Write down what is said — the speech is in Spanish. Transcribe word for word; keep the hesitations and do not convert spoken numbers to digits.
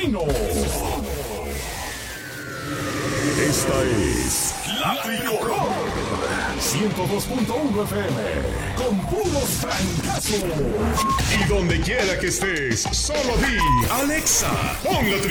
Matutino. Esta es La Tricolor ciento dos punto uno F M con puros francazos. Y donde quiera que estés, solo di Alexa, pon la Tricolor.